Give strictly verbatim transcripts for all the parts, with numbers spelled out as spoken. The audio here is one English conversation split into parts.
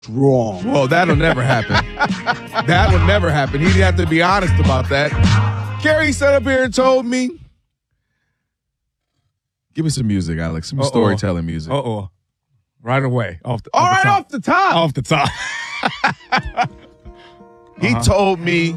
wrong. Well, that'll never happen. That would never happen. He'd have to be honest about that. Kerry sat up here and told me. Give me some music, Alex. Some Uh-oh. storytelling music. Uh-oh. Right away. Off the, All off right, the top. off the top. Off the top. He uh-huh. told me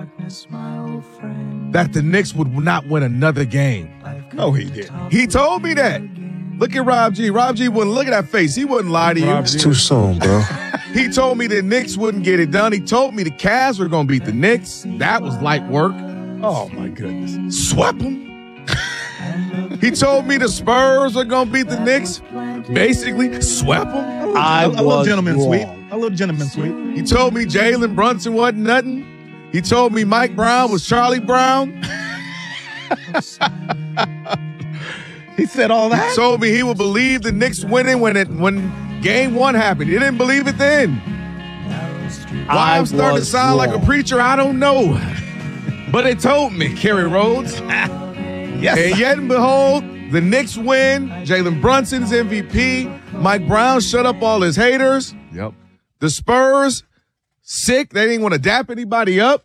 that the Knicks would not win another game. No, he didn't. He told me that. Look at Rob G. Rob G wouldn't look at that face. He wouldn't lie to you. It's too soon, bro. He told me the Knicks wouldn't get it done. He told me the Cavs were going to beat the Knicks. That was light work. Oh, my goodness. Swept them. He told me the Spurs were going to beat the Knicks. Basically, swept them. I I a, a little was gentleman wrong. sweep. A little gentleman sweep. He told me Jalen Brunson wasn't nothing. He told me Mike Brown was Charlie Brown. He said all that? He told me he would believe the Knicks winning when it when game one happened. He didn't believe it then. Why I'm starting to sound wrong. like a preacher, I don't know. But it told me, Kerry Rhodes. Yes. And yet and behold, the Knicks win. Jalen Brunson's M V P. Mike Brown shut up all his haters. Yep. The Spurs, sick. They didn't want to dap anybody up.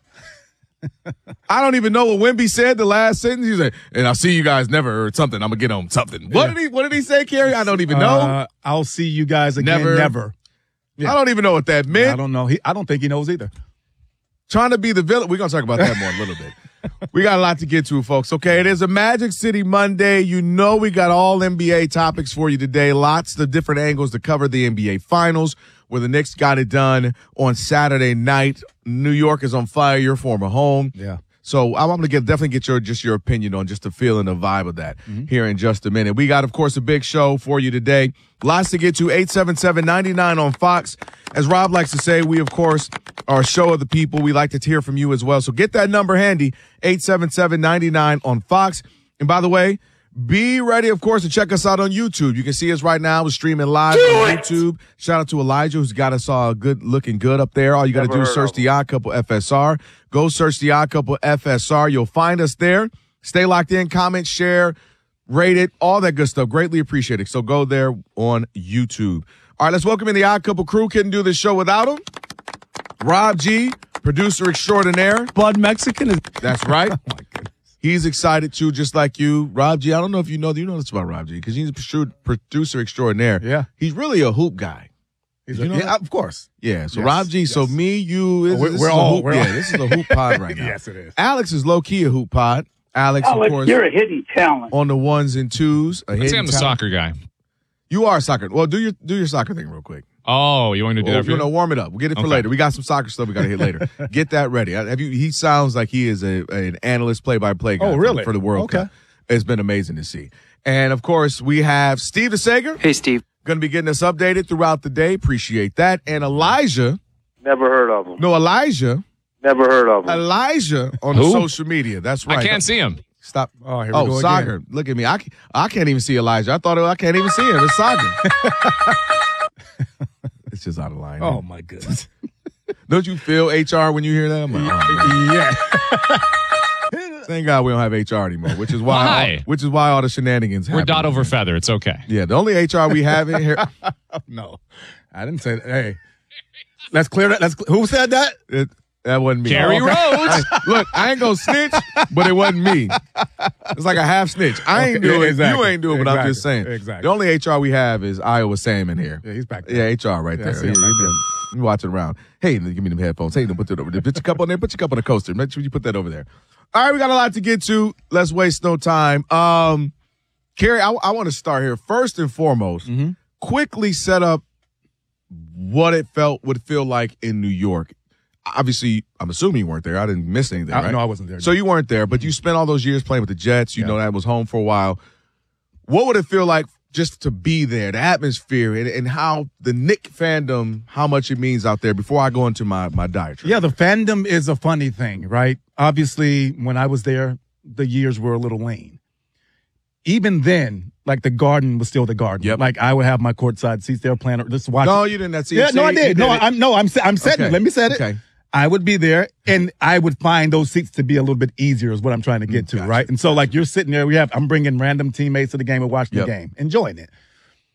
I don't even know what Wemby said the last sentence. He said, and I'll see you guys never or something. I'm going to get on something. What Yeah. did he What did he say, Kerry? I don't even know. Uh, I'll see you guys again. Never. Never. Yeah. I don't even know what that meant. I don't know. He, I don't think he knows either. Trying to be the villain. We're going to talk about that more in a little bit. We got a lot to get to, folks. Okay, it is a Magic City Monday. You know we got all N B A topics for you today. Lots of different angles to cover the N B A Finals, where the Knicks got it done on Saturday night. New York is on fire, your former home. Yeah. So I'm going to get definitely get your just your opinion on just the feel and the vibe of that mm-hmm. here in just a minute. We got, of course, a big show for you today. Lots to get to. eight seven seven, nine nine on Fox. As Rob likes to say, we, of course, are a show of the people. We like to hear from you as well. So get that number handy, eight seven seven, nine nine on Fox. And by the way, be ready, of course, to check us out on YouTube. You can see us right now. We're streaming live on YouTube. Shout out to Elijah, who's got us all good, looking good up there. All you got to do is search The Odd Couple F S R. Go search The Odd Couple F S R. You'll find us there. Stay locked in, comment, share, rate it, all that good stuff. Greatly appreciated. So go there on YouTube. All right, let's welcome in the Odd Couple crew. Couldn't do this show without him. Rob G, producer extraordinaire. Bud Mexican is. That's right. Oh, my goodness. He's excited too, just like you. Rob G, I don't know if you know, you know this about Rob G, because he's a producer extraordinaire. Yeah. He's really a hoop guy. He's You a, know yeah, that? of course. Yeah, so Yes, Rob G, so yes. me, you, this, Oh, we're- this we're is all- a hoop, we're yeah, all- this is a hoop pod right now. Yes, it is. Alex is low-key a hoop pod. Alex, of Alex, course, you're a hidden talent. on the ones and twos. A I'd say hidden I'm the talent. soccer guy. You are soccer. Well, do your do your soccer thing real quick. Oh, you want me to do Well, that for you you? know, warm it up. We'll get it for Okay. later. We got some soccer stuff we got to hit later. Get that ready. Have you? He sounds like he is a an analyst, play-by-play guy. Oh, for- really? For, the World Okay. Cup. It's been amazing to see. And of course, we have Steve DeSager. Hey, Steve. Going to be getting us updated throughout the day. Appreciate that. And Elijah. Never heard of him. No, Elijah. Never heard of him. Elijah on Who? social media. That's right. I can't see him. Stop. Oh, here we Oh, go soccer. again. Look at me. I, ca- I can't even see Elijah. I thought it, I can't even see him. It's soccer. It's just out of line. Oh, my goodness. Don't you feel H R when you hear that? I'm like, oh, man. Yeah. Thank God we don't have H R anymore, which is why, Why? which is why all the shenanigans happen. We're dot over feather. It's okay. Yeah, the only H R we have in here. No, I didn't say that. Hey, let's clear that. Let's, who said that? It, that wasn't me. Gary Oh, Rhodes. Look, I ain't gonna snitch, but it wasn't me. It's like a half snitch. I ain't Okay, doing it. exactly. You ain't doing it, but I'm Exactly. just saying. Exactly. The only H R we have is Iowa Sam in here. Yeah, he's back there. Yeah, H R right Yeah, I there. see him He- back he been- he watching around. Hey, give me them headphones. Hey, put it over there. Put your cup on there. Put your cup on the coaster. Make sure you put that over there. All right, we got a lot to get to. Let's waste no time. Um, Kerry, I, I want to start here. First and foremost, Mm-hmm. quickly set up what it felt would feel like in New York. Obviously, I'm assuming you weren't there. I didn't miss anything, I- right? no, I wasn't there. So you weren't there, but you spent all those years playing with the Jets. You Yeah. know that was home for a while. What would it feel like just to be there, the atmosphere, and, and how the Knick fandom, how much it means out there before I go into my, my diatribe? Yeah, the fandom is a funny thing, right? Obviously, when I was there, the years were a little lean. Even then, like the Garden was still the Garden. Yep. Like I would have my courtside seats there playing, just watching. No, you didn't. That's Yeah, no, I did. No, I'm no, I'm I'm setting Okay. it. Let me set it. Okay. I would be there, and I would find those seats to be a little bit easier, is what I'm trying to get to, gotcha. right? And so, like, you're sitting there, we have, I'm bringing random teammates to the game and watching Yep. the game, enjoying it.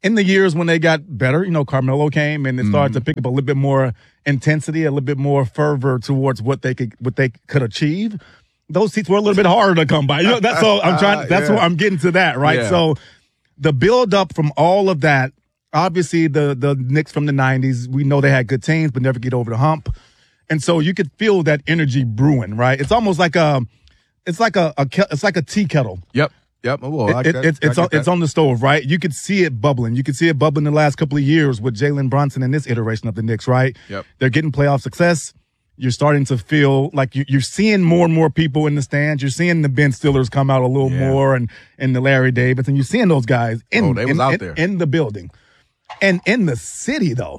in the years when they got better, you know, Carmelo came and it started Mm-hmm. to pick up a little bit more intensity, a little bit more fervor towards what they could what they could achieve. Those seats were a little bit harder to come by. You know, that's all I'm trying. That's Yeah. what I'm getting to that, right? Yeah. So the build up from all of that, obviously the the Knicks from the nineties, we know they had good teams, but never get over the hump. And so you could feel that energy brewing, right? It's almost like a, it's like a, a ke- it's like a tea kettle. Yep. Yep. Well, I It- get- it's I it's get on, it's that. on the stove, right? You could see it bubbling. You could see it bubbling the last couple of years with Jalen Brunson in this iteration of the Knicks, right? Yep. They're getting playoff success. You're starting to feel like you, you're seeing more and more people in the stands. You're seeing the Ben Stillers come out a little Yeah. more, and and the Larry Davids, and you're seeing those guys in Oh, they was in, out in- there. in the building, and in the city though.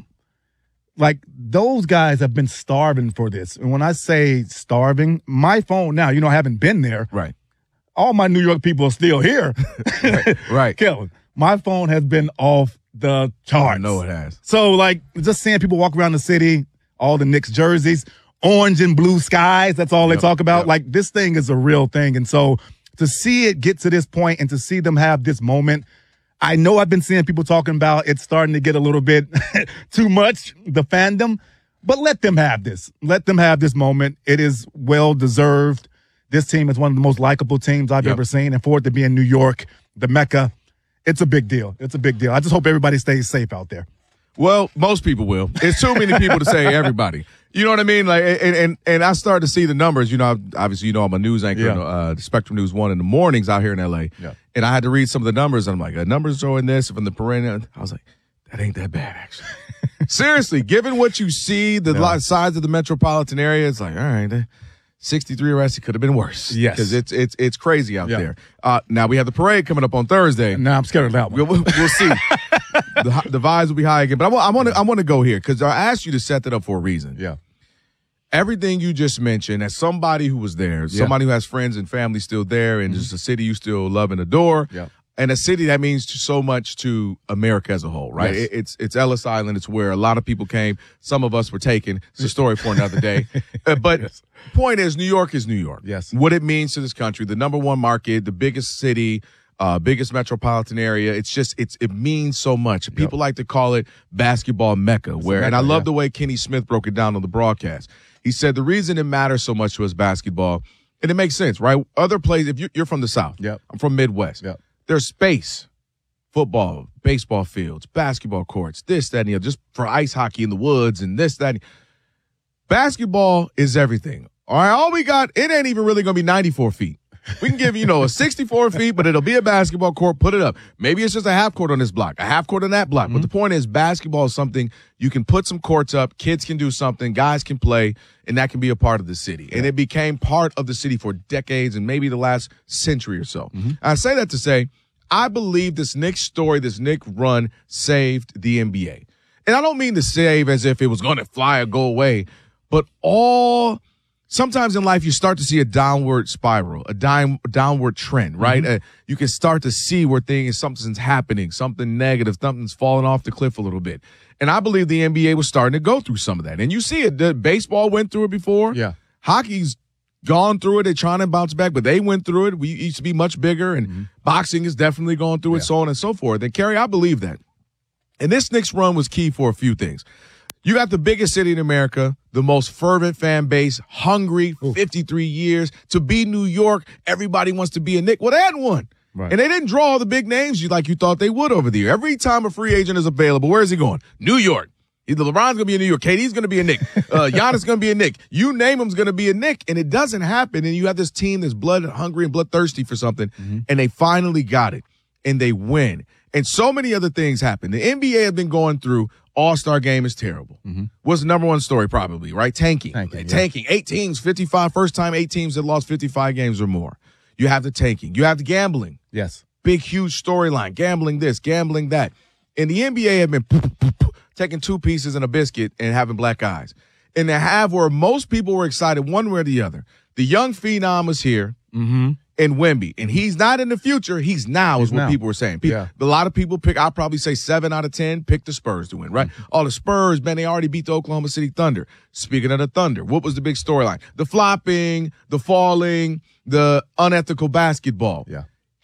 Like those guys have been starving for this. And when I say starving, my phone now, you know, I haven't been there. Right. All my New York people are still here. Right. Kevin, my phone has been off the charts. I know it has. So, like, just seeing people walk around the city, all the Knicks jerseys, orange and blue skies, that's all Yep, they talk about. yep. Like, this thing is a real thing. And so, to see it get to this point and to see them have this moment, I know I've been seeing people talking about it's starting to get a little bit too much, the fandom, but let them have this. Let them have this moment. It is well deserved. This team is one of the most likable teams I've Yep. ever seen. And for it to be in New York, the Mecca, it's a big deal. It's a big deal. I just hope everybody stays safe out there. Well, most people will. It's too many people to say everybody. You know what I mean? Like, and and and I started to see the numbers. You know, obviously, you know, I'm a news anchor, Yeah. in, uh, the Spectrum News One in the mornings out here in L A. Yeah. And I had to read some of the numbers. And I'm like, uh, numbers showing this from the perennial. I was like, that ain't that bad, actually. Seriously, given what you see, the Yeah. li- size of the metropolitan area, it's like, all right, uh, sixty-three arrests. It could have been worse. Yes. because it's it's it's crazy out Yeah. there. Uh, now we have the parade coming up on Thursday. Now I'm scared of that one. We'll, we'll see. the, hi- the vibes will be high again. But I want I want to I want to go here because I asked you to set that up for a reason. Yeah. Everything you just mentioned, as somebody who was there, somebody who has friends and family still there, and just a city you still love and adore, Yeah. and a city that means so much to America as a whole, right? Yes. It- it's it's Ellis Island. It's where a lot of people came. Some of us were taken. It's a story for another day. Uh, but Yes. point is, New York is New York. Yes. What it means to this country, the number one market, the biggest city, uh, biggest metropolitan area. It's just it's it means so much. People like to call it basketball mecca. Where and I mecca, love yeah. the way Kenny Smith broke it down on the broadcast. He said the reason it matters so much to us basketball, and it makes sense, right? Other places, if you, you're from the South, Yep. I'm from Midwest. Yep. There's space, football, baseball fields, basketball courts, this, that, and the other, just for ice hockey in the woods and this, that. And basketball is everything. All right, all we got, it ain't even really going to be ninety-four feet. We can give you, you know, a sixty-four feet, but it'll be a basketball court. Put it up. Maybe it's just a half court on this block, a half court on that block. But the point is, basketball is something you can put some courts up. Kids can do something. Guys can play, and that can be a part of the city. And it became part of the city for decades and maybe the last century or so. I say that to say, I believe this Knicks story, this Knicks run, saved the N B A. And I don't mean to save as if it was going to fly or go away, but all. Sometimes in life, you start to see a downward spiral, a dime, downward trend, right? Uh, you can start to see where things, something's happening, something negative, something's falling off the cliff a little bit. And I believe the N B A was starting to go through some of that. And you see it. The baseball went through it before. Yeah. Hockey's gone through it. They're trying to bounce back, but they went through it. We used to be much bigger, and boxing is definitely going through it, Yeah. so on and so forth. And, Kerry, I believe that. And this Knicks run was key for a few things. You got the biggest city in America, the most fervent fan base, hungry, fifty-three years. To be New York, everybody wants to be a Knick. Well, they hadn't won. Right. And they didn't draw all the big names you like you thought they would over the year. Every time a free agent is available, where is he going? New York. Either LeBron's going to be a New York, K D's going to be a Knick, uh, Giannis going to be a Knick. You name him's going to be a Knick, and it doesn't happen. And you have this team that's blood hungry and bloodthirsty for something, and they finally got it, and they win. And so many other things happen. The N B A has been going through All-Star game is terrible. What's the number one story probably, right? Tanking. Tanking, yeah. Tanking. Eight teams, fifty-five. First time eight teams that lost fifty-five games or more. You have the tanking. You have the gambling. Yes. Big, huge storyline. Gambling this, gambling that. And the N B A have been taking two pieces and a biscuit and having black eyes. And they have where most people were excited one way or the other. The young phenom is here. Mm-hmm. And Wemby. And he's not in the future. He's now is He's what now. people were saying. People, Yeah. A lot of people pick, I'll probably say seven out of ten, pick the Spurs to win, right? Mm-hmm. All the Spurs, man, they already beat the Oklahoma City Thunder. Speaking of the Thunder, what was the big storyline? The flopping, the falling, the unethical basketball. Yeah.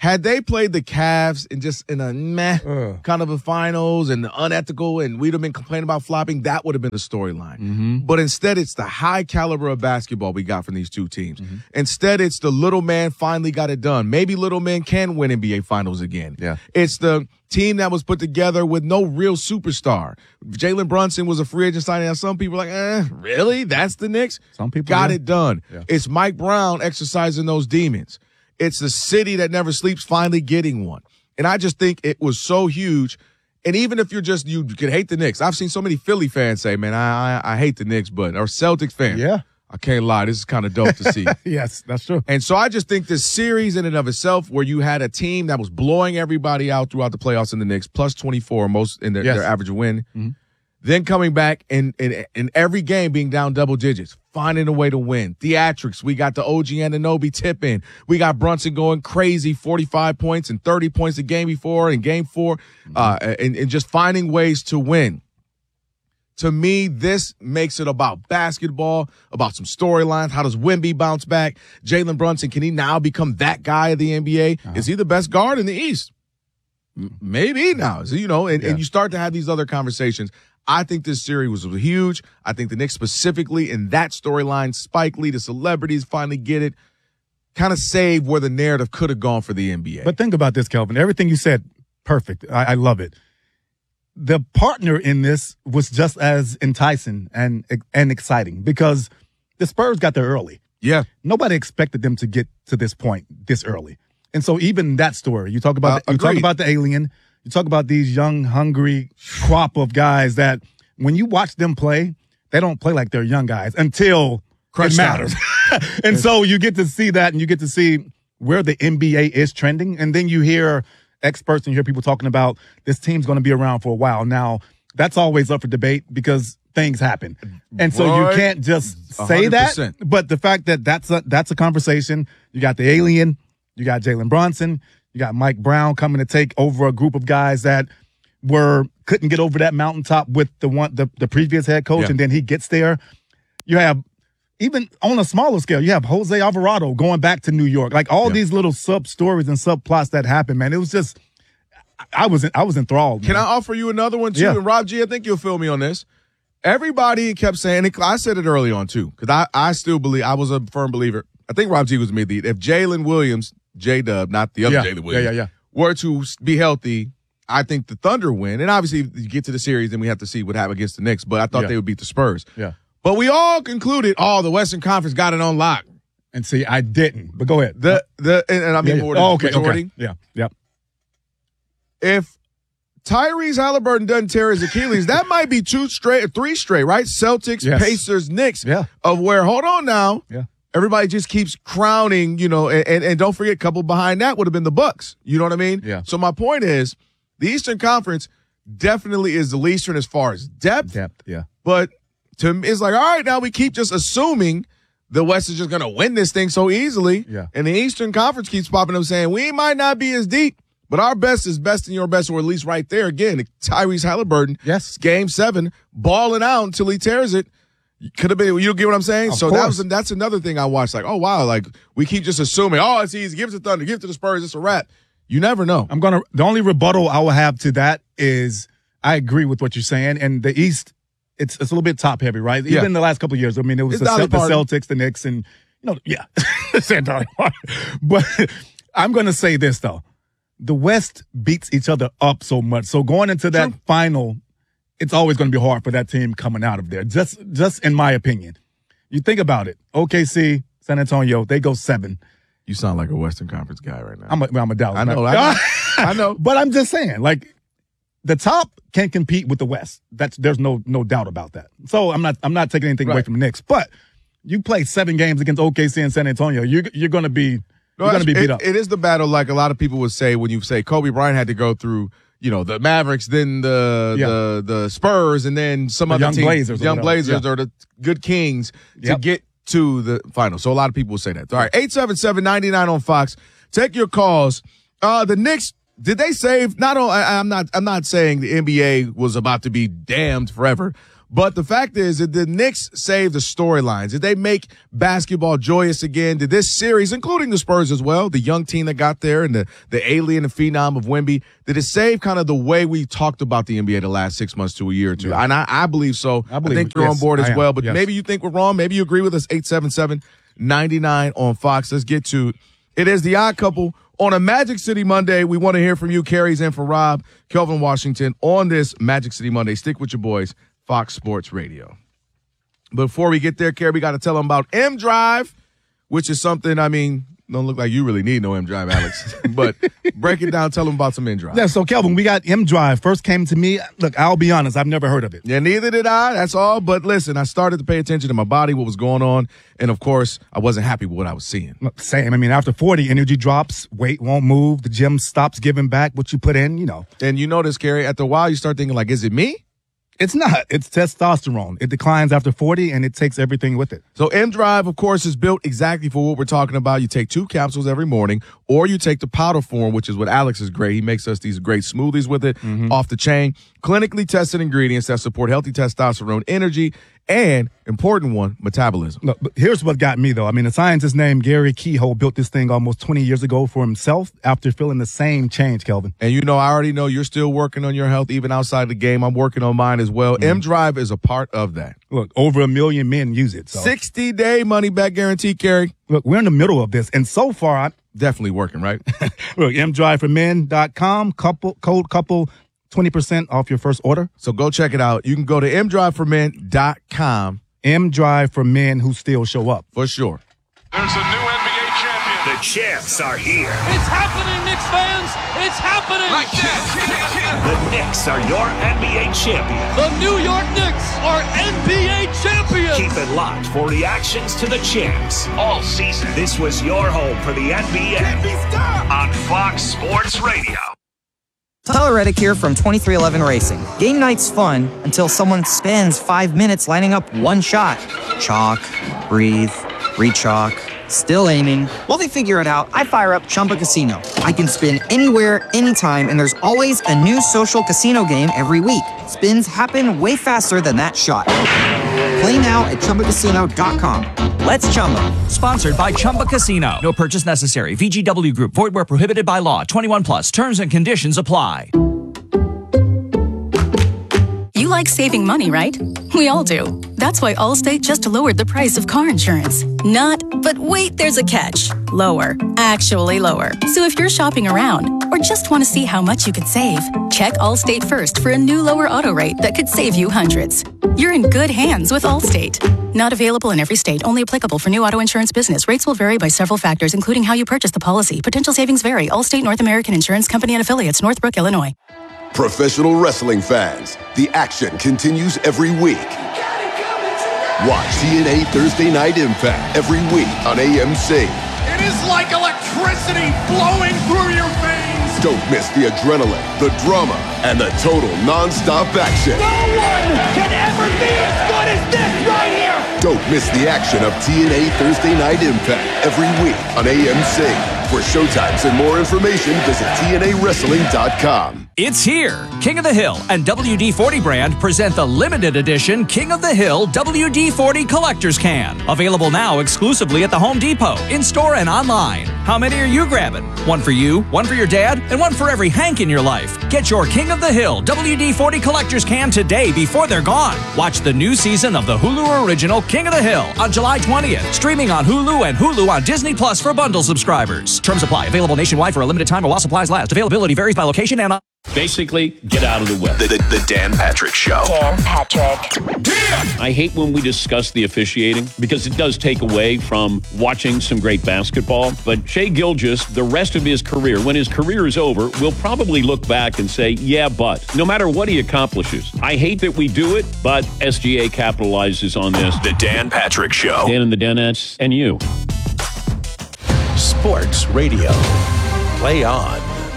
Had they played the Cavs in just in a meh Ugh. kind of a finals and unethical, and we'd have been complaining about flopping, that would have been the storyline. Mm-hmm. But instead, it's the high caliber of basketball we got from these two teams. Mm-hmm. Instead, it's the little man finally got it done. Maybe little man can win N B A finals again. Yeah. It's the team that was put together with no real superstar. Jalen Brunson was a free agent signing. Now some people are like, eh, really? That's the Knicks? Some people got yeah. it done. Yeah. It's Mike Brown exercising those demons. It's the city that never sleeps finally getting one. And I just think it was so huge. And even if you're just, you could hate the Knicks. I've seen so many Philly fans say, man, I I, I hate the Knicks, but, or Celtics fans. Yeah. I can't lie. This is kind of dope to see. Yes, that's true. And so I just think this series in and of itself, where you had a team that was blowing everybody out throughout the playoffs in the Knicks, plus twenty-four most in their, Yes. their average win, Mm-hmm. then coming back and in, in every game being down double digits, finding a way to win. Theatrics, we got the O G Anunoby tip in. We got Brunson going crazy, forty-five points and thirty points the game before and game four, Mm-hmm. uh, and, and just finding ways to win. To me, this makes it about basketball, about some storylines. How does Wemby bounce back? Jalen Brunson, can he now become that guy of the N B A? Uh-huh. Is he the best guard in the East? M- Maybe now. So, you know, and, Yeah. and you start to have these other conversations. I think this series was huge. I think the Knicks specifically in that storyline, Spike Lee, the celebrities finally get it, kind of saved where the narrative could have gone for the N B A. But think about this, Kelvin. Everything you said, perfect. I, I love it. The partner in this was just as enticing and and exciting because the Spurs got there early. yeah. Nobody expected them to get to this point this early. And so even that story, you talk about Uh, the, you talk agreed. about the alien, you talk about these young, hungry crop of guys that when you watch them play, they don't play like they're young guys until Crunch it time. matters. And so you get to see that and you get to see where the N B A is trending. And then you hear experts and you hear people talking about this team's going to be around for a while. Now, that's always up for debate because things happen. And so Right. you can't just one say hundred that. percent. But the fact that that's a, that's a conversation, you got the alien, you got Jalen Brunson, you got Mike Brown coming to take over a group of guys that were couldn't get over that mountaintop with the one the, the previous head coach, Yeah. and then he gets there. You have even on a smaller scale, you have Jose Alvarado going back to New York. Like all Yeah. these little sub stories and subplots that happen, man. It was just I was I was enthralled. Can man. I offer you another one too? Yeah. And Rob G, I think you'll feel me on this. Everybody kept saying it. I said it early on too, because I, I still believe I was a firm believer. I think Rob G was me. If Jalen Williams, J Dub, not the other Yeah. Jalen Yeah, Williams, yeah, yeah. were to be healthy, I think the Thunder win. And obviously, if you get to the series, then we have to see what happens against the Knicks. But I thought Yeah. they would beat the Spurs. Yeah. But we all concluded, oh, the Western Conference got it on lock. And see, I didn't. But go ahead. The the and, and I mean Yeah, yeah. more Oh, than okay, majority. okay. Yeah. Yeah. If Tyrese Halliburton doesn't tear his Achilles, that might be two straight, three straight, right? Celtics, Yes. Pacers, Knicks. Yeah. Of where, hold on now. Yeah. Everybody just keeps crowning, you know, and, and, and don't forget, a couple behind that would have been the Bucks. You know what I mean? Yeah. So my point is, the Eastern Conference definitely is the least as far as depth, Depth. Yeah. but to me, it's like, all right, now we keep just assuming the West is just going to win this thing so easily. Yeah. And the Eastern Conference keeps popping up saying, we might not be as deep, but our best is best in your best, or at least right there. Again, Tyrese Halliburton, Yes. game seven, balling out until he tears it. Could have been, you get what I'm saying? Of so that course. was that's another thing I watched. Like, oh, wow, like we keep just assuming, oh, it's easy. Give it to Thunder, give it to the Spurs, it's a wrap. You never know. I'm gonna. The only rebuttal I will have to that is I agree with what you're saying. And the East, it's it's a little bit top heavy, right? Even Yeah. in the last couple of years. I mean, it was It's the, Dolly Cel- the Parton. Celtics, the Knicks, and you know, yeah, San Dolly Parton. But I'm gonna say this though: the West beats each other up so much. So going into that True. final, it's always going to be hard for that team coming out of there. Just just in my opinion, you think about it. O K C, San Antonio, they go seven. You sound like a Western Conference guy right now. I'm a, well, I'm a Dallas. I know, man. I know. I know. But I'm just saying, like, the top can compete with the West. That's there's no no doubt about that. So I'm not I'm not taking anything away Right. from the Knicks. But you play seven games against O K C and San Antonio, you're you're gonna be No, you're gonna be it's- beat it- up. It is the battle, like a lot of people would say when you say Kobe Bryant had to go through, you know, the Mavericks, then the Yeah. the the Spurs, and then some The other young team, Blazers or young whatever. Blazers Yeah. or the good Kings to Yep. get to the final. So a lot of people will say that. All right, eight seven seven, nine nine on Fox. Take your calls. Uh, the Knicks, did they save? Not only, I, I'm not I'm not saying the N B A was about to be damned forever, But the fact is, did the Knicks save the storylines? Did they make basketball joyous again? Did this series, including the Spurs as well, the young team that got there and the, the alien and phenom of Wemby, did it save kind of the way we talked about the N B A the last six months to a year or two? Yeah. And I, I believe so. I, believe I think it. you're Yes, on board as I well. But yes. maybe you think we're wrong. Maybe you agree with us. eight seven seven, nine nine on Fox. Let's get to it. It is the Odd Couple. On a Magic City Monday, we want to hear from you, Carrie's in for Rob, Kelvin Washington, on this Magic City Monday. Stick with your boys, Fox Sports Radio. Before we get there, Carrie, we got to tell them about M Drive, which is something, I mean, don't look like you really need no M Drive, Alex. But break it down. Tell them about some M Drive. Yeah, so, Kelvin, we got M Drive. First came to me. Look, I'll be honest. I've never heard of it. Yeah, neither did I. That's all. But listen, I started to pay attention to my body, what was going on. And, of course, I wasn't happy with what I was seeing. Look, same. I mean, after forty, energy drops, weight won't move, the gym stops giving back what you put in, you know. And you notice, Carrie, after a while, you start thinking, like, is it me? It's not. It's testosterone. It declines after forty, and it takes everything with it. So M Drive, of course, is built exactly for what we're talking about. You take two capsules every morning, or you take the powder form, which is what Alex is great. He makes us these great smoothies with it, mm-hmm. off the chain. Clinically tested ingredients that support healthy testosterone, energy, and, important one, metabolism. Look, but here's what got me, though. I mean, a scientist named Gary Kehoe built this thing almost twenty years ago for himself after feeling the same change, Kelvin. And you know, I already know you're still working on your health even outside the game. I'm working on mine as well. Mm-hmm. M Drive is a part of that. Look, over a million men use it. So. sixty-day money-back guarantee, Carrie. Look, we're in the middle of this, and so far, I definitely working, right? Look, m drive for men dot com, couple, code couple, twenty percent off your first order. So go check it out. You can go to m drive for men dot com. M Drive for men who still show up. For sure. There's a new N B A champion. The champs are here. It's happening, Knicks fans. It's happening. Like that. The Knicks are your N B A champion. The New York Knicks are N B A champions. Keep it locked for reactions to the champs all season. This was your home for the N B A. Can't be stopped. On Fox Sports Radio. Tyler Reddick here from twenty-three eleven Racing. Game night's fun until someone spends five minutes lining up one shot. Chalk, breathe, re-chalk, still aiming. While they figure it out, I fire up Chumba Casino. I can spin anywhere, anytime, and there's always a new social casino game every week. Spins happen way faster than that shot. Play now at Chumba Casino dot com. Let's Chumba. Sponsored by Chumba Casino. No purchase necessary. V G W Group. Void where prohibited by law. twenty-one plus. Terms and conditions apply. You like saving money, right? We all do. That's why Allstate just lowered the price of car insurance. Not, but wait, there's a catch. Lower. Actually lower. So if you're shopping around or just want to see how much you could save, check Allstate first for a new lower auto rate that could save you hundreds. You're in good hands with Allstate. Not available in every state. Only applicable for new auto insurance business. Rates will vary by several factors, including how you purchase the policy. Potential savings vary. Allstate North American Insurance Company and affiliates. Northbrook, Illinois. Professional wrestling fans, the action continues every week. Watch T N A Thursday Night Impact every week on A M C. It is like electricity flowing through your veins. Don't miss the adrenaline, the drama, and the total non-stop action. No one can ever be as good as this right here. Don't miss the action of T N A Thursday Night Impact every week on A M C. For showtimes and more information, visit T N A wrestling dot com. It's here. King of the Hill and W D forty brand present the limited edition King of the Hill W D forty Collector's Can. Available now exclusively at the Home Depot, in-store and online. How many are you grabbing? One for you, one for your dad, and one for every Hank in your life. Get your King of the Hill W D forty Collector's Can today before they're gone. Watch the new season of the Hulu original King of the Hill on July twentieth. Streaming on Hulu and Hulu on Disney Plus for bundle subscribers. Terms apply. Available nationwide for a limited time or while supplies last. Availability varies by location and on. Basically, get out of the way. The, the, the Dan Patrick Show. Dan Patrick. I hate when we discuss the officiating because it does take away from watching some great basketball. But Shai Gilgeous, the rest of his career, when his career is over, will probably look back and say, yeah, but no matter what he accomplishes. I hate that we do it, but S G A capitalizes on this. The Dan Patrick Show. Dan and the Danettes and you. Sports Radio. Play on.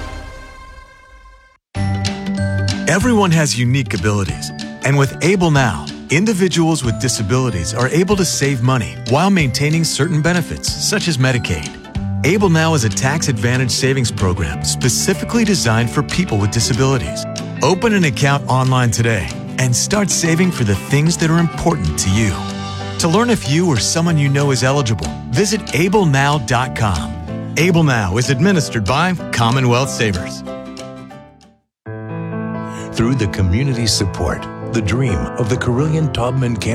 Everyone has unique abilities, and with Able Now, individuals with disabilities are able to save money while maintaining certain benefits, such as Medicaid. Able Now is a tax-advantaged savings program specifically designed for people with disabilities. Open an account online today and start saving for the things that are important to you. To learn if you or someone you know is eligible, visit able now dot com. Able Now is administered by Commonwealth Savers. Through the community support, the dream of the Carillion Taubman Cancer